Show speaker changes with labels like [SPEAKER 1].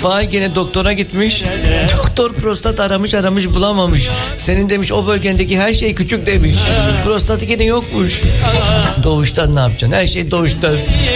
[SPEAKER 1] İsfahan gene doktora gitmiş. Doktor prostat aramış bulamamış. Senin demiş o bölgendeki her şey küçük demiş. Prostatı gene yokmuş. Doğuştan ne yapacaksın? Her şey doğuştan.